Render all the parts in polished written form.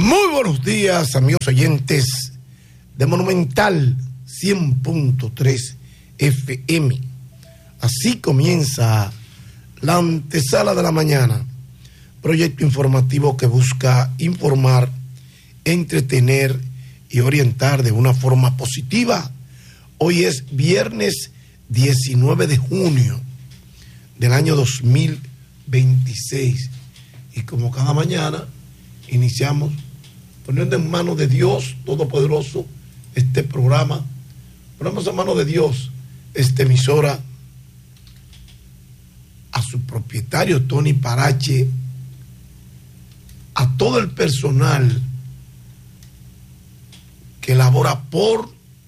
Muy buenos días, amigos oyentes de Monumental 100.3 FM. Así comienza la antesala de la mañana, proyecto informativo que busca informar, entretener y orientar de una forma positiva. Hoy es viernes 19 de junio del año 2026 y como cada mañana iniciamos poniendo en manos de Dios Todopoderoso este programa. Ponemos en manos de Dios esta emisora, a su propietario Tony Parache, a todo el personal que labora por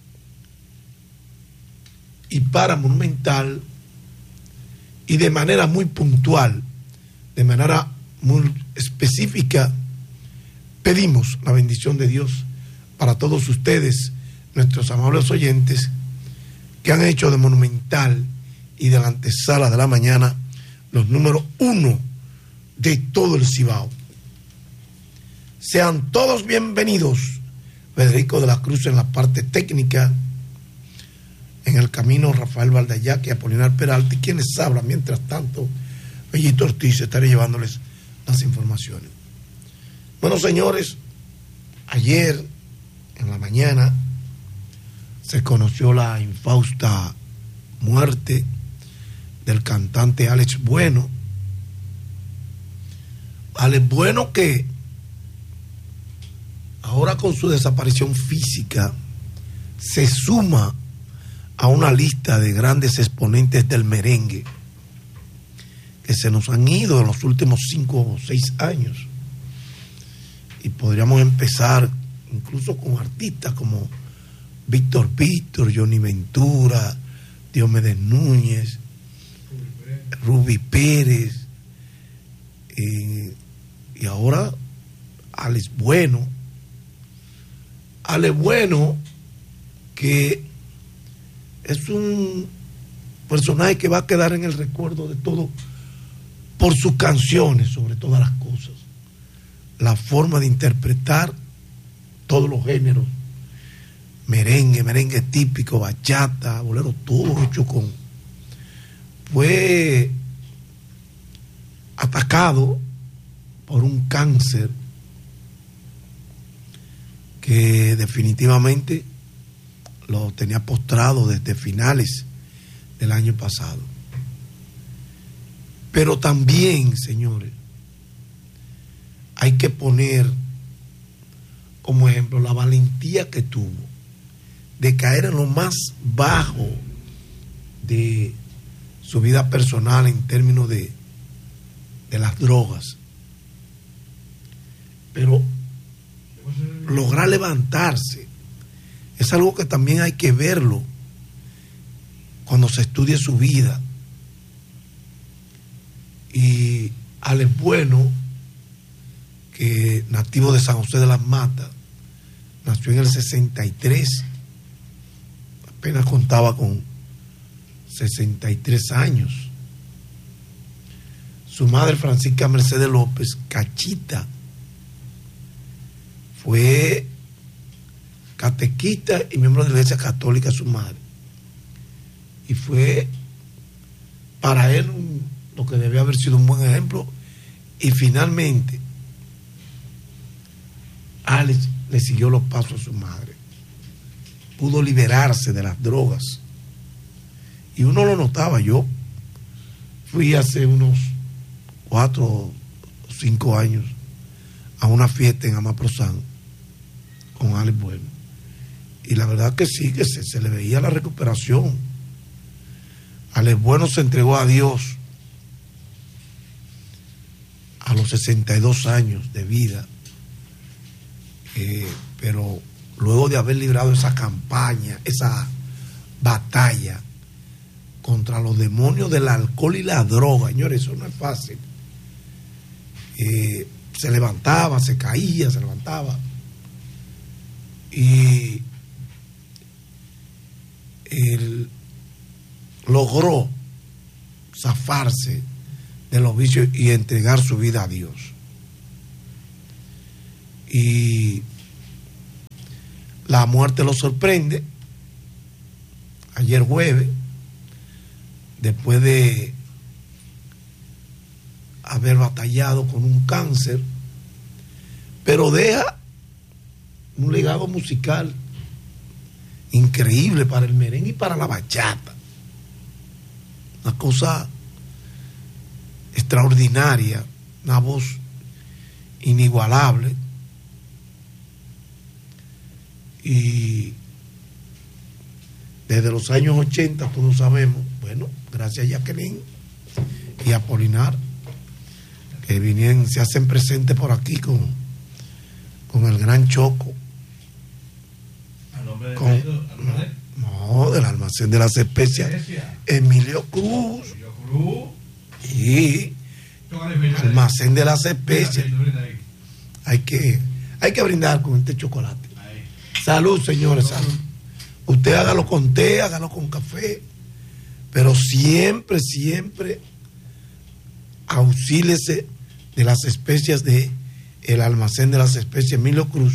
y para Monumental, y de manera muy puntual, de manera muy específica, pedimos la bendición de Dios para todos ustedes, nuestros amables oyentes, que han hecho de Monumental y de la antesala de la mañana los números 1 de todo el Cibao. Sean todos bienvenidos. Federico de la Cruz en la parte técnica, en el camino Rafael Valdayaque y Apolinar Peralta, y quienes hablan. Mientras tanto, Bellito Ortiz estaré llevándoles las informaciones. Bueno, señores, ayer en la mañana se conoció la infausta muerte del cantante Alex Bueno. Alex Bueno, que ahora con su desaparición física se suma a una lista de grandes exponentes del merengue que se nos han ido en los últimos 5 o 6 años. Y podríamos empezar incluso con artistas como Víctor, Johnny Ventura, Diomedes Núñez, Ruby Pérez, y ahora Alex Bueno. Alex Bueno, que es un personaje que va a quedar en el recuerdo de todo por sus canciones, sobre todas las cosas, la forma de interpretar todos los géneros, merengue típico, bachata, bolero, todo hecho con... Fue atacado por un cáncer que definitivamente lo tenía postrado desde finales del año pasado. Pero también, señores, hay que poner como ejemplo la valentía que tuvo de caer en lo más bajo de su vida personal en términos de las drogas, pero lograr levantarse es algo que también hay que verlo cuando se estudie su vida. Y Alex Bueno, que nativo de San José de las Matas, nació en el 63, apenas contaba con 63 años. Su madre, Francisca Mercedes López, Cachita, fue catequista y miembro de la Iglesia Católica, su madre. Y fue para él lo que debía haber sido un buen ejemplo. Y finalmente, Alex le siguió los pasos a su madre. Pudo liberarse de las drogas. Y uno lo notaba. Yo fui hace unos 4 o 5 años a una fiesta en Amaprozán con Alex Bueno. Y la verdad que sí, que se le veía la recuperación. Alex Bueno se entregó a Dios a los 62 años de vida. Pero luego de haber librado esa campaña, esa batalla contra los demonios del alcohol y la droga, señores, eso no es fácil. Se levantaba, se caía, se levantaba. Y él logró zafarse de los vicios y entregar su vida a Dios. y la muerte lo sorprende ayer jueves, después de haber batallado con un cáncer, pero deja un legado musical increíble para el merengue y para la bachata. Una cosa extraordinaria, una voz inigualable. Y desde los años 80, todos sabemos, bueno, gracias a Jacqueline y a Polinar, que vienen, se hacen presentes por aquí con el gran Choco. ¿A nombre de del Almacén de las Especias, Emilio Cruz. Y Almacén de las Especias. Hay que brindar con este chocolate. Salud, señores, salud. Usted hágalo con té, hágalo con café, pero siempre, siempre auxíliese de las especias de el Almacén de las Especias Emilio Cruz,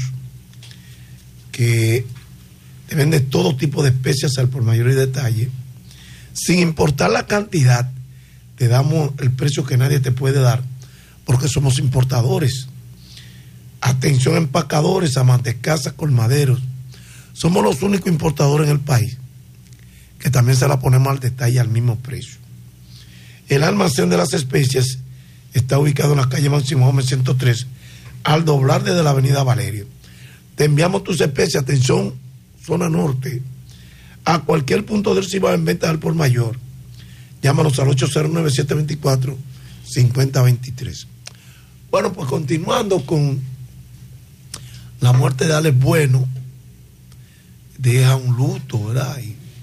que te vende todo tipo de especias al por mayor y detalle, sin importar la cantidad. Te damos el precio que nadie te puede dar, porque somos importadores. Atención, empacadores, amantes de casa, colmaderos. Somos los únicos importadores en el país que también se la ponemos al detalle al mismo precio. El Almacén de las Especias está ubicado en la calle Máximo Gómez 103, al doblar desde la avenida Valerio. Te enviamos tus especias, atención, zona norte, a cualquier punto del Cibao en venta al por mayor. Llámanos al 809-724-5023. Bueno, pues continuando con la muerte de Alex Bueno, deja un luto, ¿verdad?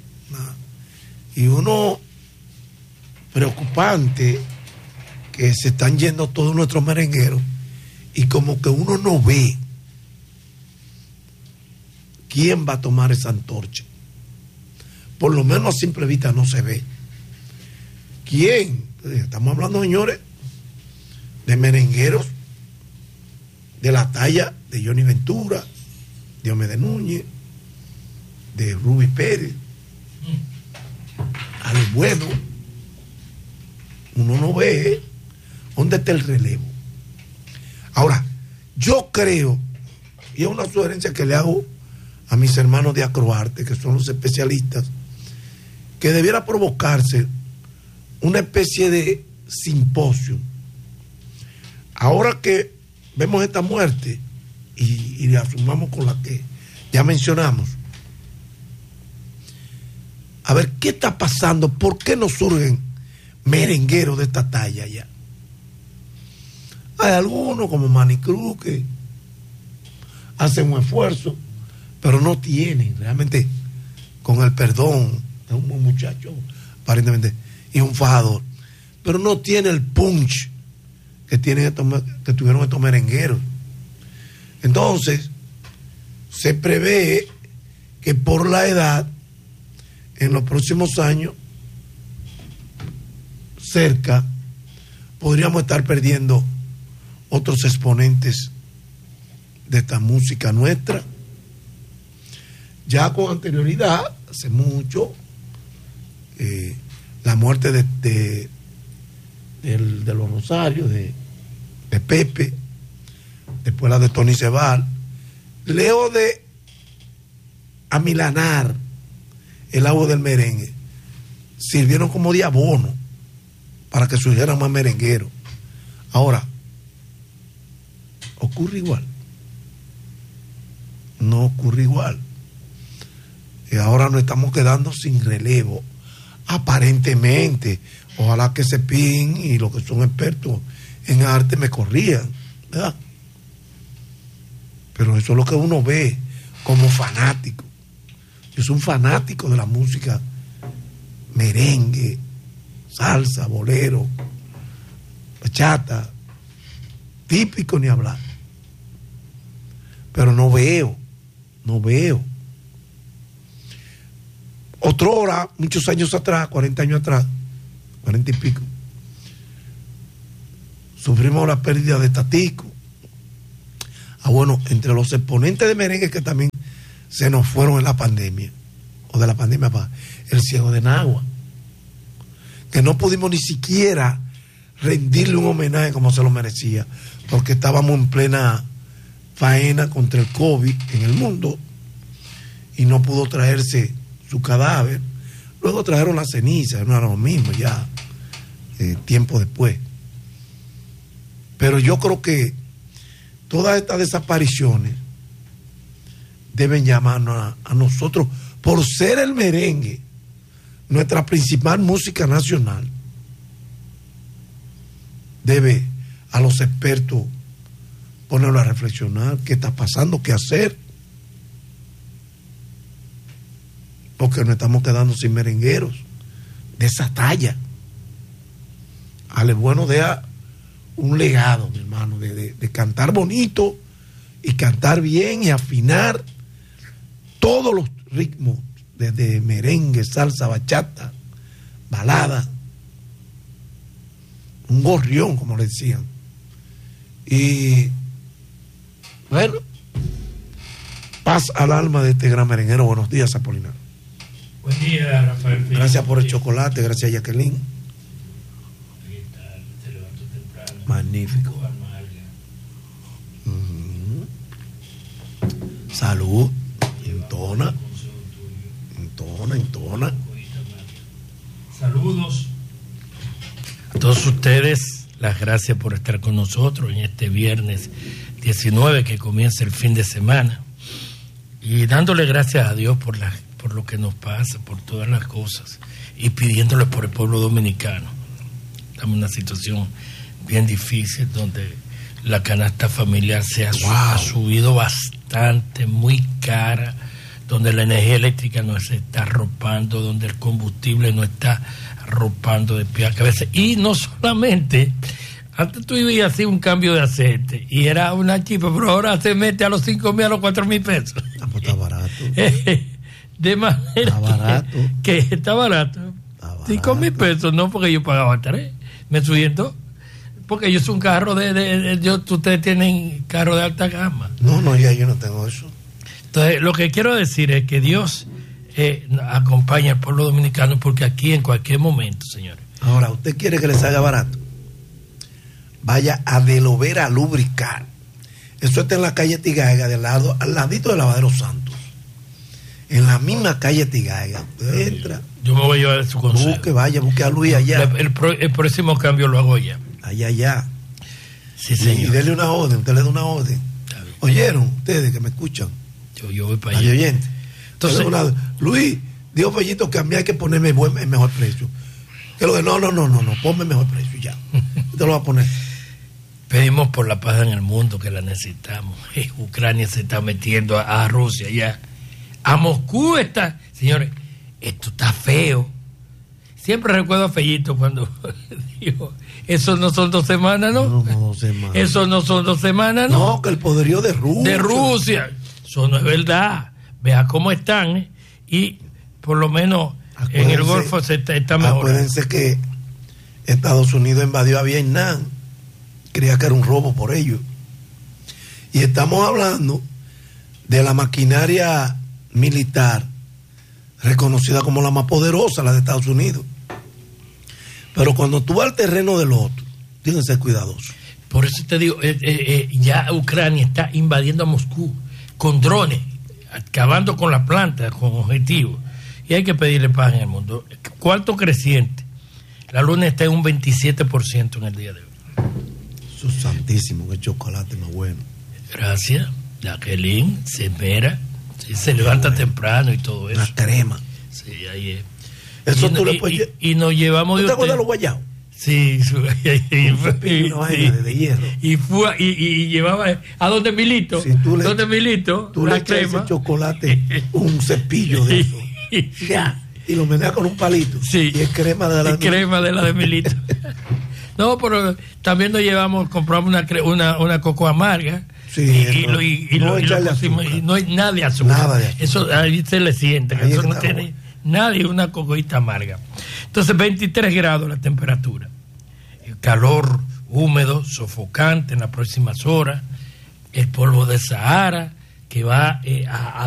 Y uno preocupante, que se están yendo todos nuestros merengueros y como que uno no ve quién va a tomar esa antorcha. Por lo menos a simple vista no se ve. ¿Quién? Estamos hablando, señores, de merengueros de la talla de Johnny Ventura, de Diomedes Núñez, de Ruby Pérez, Alex Bueno. Uno no ve dónde está el relevo. Ahora, yo creo, y es una sugerencia que le hago a mis hermanos de Acroarte, que son los especialistas, que debiera provocarse una especie de simposio. Ahora que vemos esta muerte y la sumamos con la que ya mencionamos, a ver qué está pasando, por qué no surgen merengueros de esta talla ya. Hay algunos como Manny Cruz que hacen un esfuerzo, pero no tienen realmente, con el perdón, es un buen muchacho aparentemente y un fajador, pero no tiene el punch que tuvieron estos merengueros. Entonces se prevé que por la edad en los próximos años cerca podríamos estar perdiendo otros exponentes de esta música nuestra. Ya con anterioridad, hace mucho, la muerte de los Rosarios, de Pepe, después la de Tony Cebal, leo de amilanar el agua del merengue, sirvieron como de abono para que surgieran más merengueros. Ahora, ¿ocurre igual? No ocurre igual. Y ahora nos estamos quedando sin relevo, aparentemente. Ojalá que Cepín y los que son expertos en arte me corrían, ¿verdad? Pero eso es lo que uno ve como fanático. Yo soy un fanático de la música merengue, salsa, bolero, bachata, típico ni hablar. Pero no veo. Otrora, muchos años atrás, 40 años atrás, 40 y pico, sufrimos la pérdida de Tatico. bueno, entre los exponentes de merengue que también se nos fueron en la pandemia, o de la pandemia para el Ciego de Nagua, que no pudimos ni siquiera rendirle un homenaje como se lo merecía, porque estábamos en plena faena contra el COVID en el mundo y no pudo traerse su cadáver. Luego trajeron la ceniza, no era lo mismo ya, tiempo después. Pero yo creo que todas estas desapariciones deben llamarnos a nosotros, por ser el merengue nuestra principal música nacional, debe a los expertos ponerlo a reflexionar qué está pasando, qué hacer, porque nos estamos quedando sin merengueros de esa talla. Ale Bueno deja un legado, mi hermano, de cantar bonito y cantar bien y afinar todos los ritmos, desde merengue, salsa, bachata, balada, un gorrión, como le decían. Y bueno, paz al alma de este gran merenguero. Buenos días, Apolinar. Buen día, Rafael. Gracias por el chocolate, gracias a Jacqueline. Ahí está, se levantó temprano. Magnífico. Salud. Entona. Saludos a todos ustedes. Las gracias por estar con nosotros en este viernes 19 que comienza el fin de semana, y dándole gracias a Dios por lo que nos pasa, por todas las cosas, y pidiéndole por el pueblo dominicano. Estamos en una situación bien difícil donde la canasta familiar ha subido bastante, muy cara, donde la energía eléctrica no se está arropando, donde el combustible no está arropando de pie a cabeza. Y no solamente, antes tú ibas así un cambio de aceite y era una chipa, pero ahora se mete a los 5,000, a los 4,000 pesos. Está barato. De manera está barato. Que está barato. 5,000 pesos, no porque yo pagaba 3, me subiendo. Porque yo soy un carro ustedes tienen carro de alta gama. No, ya yo no tengo eso. Entonces, lo que quiero decir es que Dios acompaña al pueblo dominicano, porque aquí en cualquier momento, señores. Ahora, ¿usted quiere que le salga barato? Vaya a Delovera Lubricar. Eso está en la calle Tigaiga, al ladito de Lavadero Santos. En la misma calle Tigaiga. Usted entra. Yo me voy a llevar su consejo. Busque a Luis allá. El próximo cambio lo hago allá. Allá. Sí, señor. Y dele una orden, usted le da una orden. ¿Oyeron ustedes que me escuchan? Yo voy para allá. Oyente. Entonces, Luis, dijo Fellito que a mí hay que ponerme el mejor precio. Que lo de no, ponme el mejor precio ya. Te lo va a poner. Pedimos por la paz en el mundo, que la necesitamos. Ucrania se está metiendo a Rusia ya. A Moscú está. Señores, esto está feo. Siempre recuerdo a Fellito cuando dijo, eso no son 2 semanas, ¿no? No, 2 semanas. Eso no son 2 semanas, ¿no? No, que el poderío de Rusia. De Rusia. Eso no es verdad. Vea cómo están, y por lo menos en el Golfo se está mejor. Acuérdense que Estados Unidos invadió a Vietnam. Creía que era un robo por ello. Y estamos hablando de la maquinaria militar reconocida como la más poderosa, la de Estados Unidos. Pero cuando tú vas al terreno del otro, tienes que ser cuidadoso. Por eso te digo, ya Ucrania está invadiendo a Moscú con drones, acabando con las plantas, con objetivos. Y hay que pedirle paz en el mundo. ¿Cuánto creciente? La luna está en un 27% en el día de hoy. Eso es santísimo, que chocolate más bueno. Gracias. Jacqueline se esmera, se levanta temprano y todo eso. Una crema. Sí, ahí es. Eso tú le puedes... Y nos llevamos... ¿Tú te acuerdas de los guayados? Sí, de hierro. Y llevaba a donde Milito, donde Milito, tú le echas ese chocolate, un cepillo de eso, y lo meneas con un palito. Sí. Y es crema de la de Milito. No, pero también nos llevamos, compramos una coco amarga. Sí, y no hay nada de azúcar. Nada de azúcar. Eso ahí se le siente, que eso no tiene nadie, una cocoita amarga. Entonces 23 grados la temperatura, el calor húmedo, sofocante en las próximas horas. el polvo de Sahara, que va a